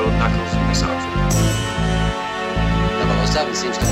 your knuckles and massage them. La Barossa seems to